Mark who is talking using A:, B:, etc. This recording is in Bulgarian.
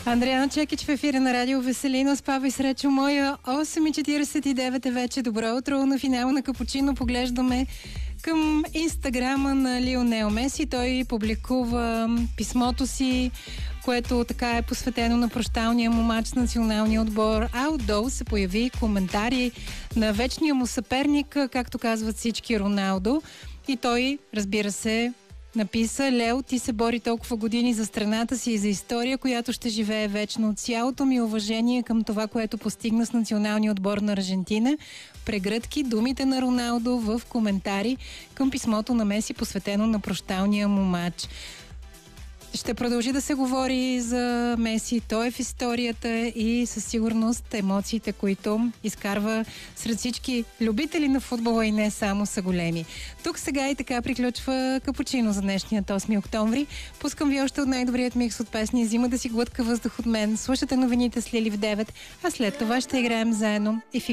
A: Андриана Чекич в ефира на Радио Веселино. Спава и сречу моя. 8:49 е вече. Добро утро. На финала на Капучино поглеждаме към инстаграма на Лионел Меси. Той публикува писмото си, което така е посветено на прощалния му мач с националния отбор. А отдолу се появи коментари на вечния му съперник, както казват всички, Роналдо. И той, разбира се, написа: Лео, ти се бори толкова години за страната си и за история, която ще живее вечно. Цялото ми уважение към това, което постигна с националния отбор на Аржентина. Прегръдки думите на Роналдо в коментари към писмото на Меси, посветено на прощалния му матч. Ще продължи да се говори за Меси. Той е в историята и със сигурност емоциите, които изкарва сред всички любители на футбола и не само, са големи. Тук сега и така приключва Капучино за днешният 8 октомври. Пускам ви още от най-добрият микс от песни. Взимате си глътка въздух от мен. Слушате новините с Лили в 9, а след това ще играем заедно и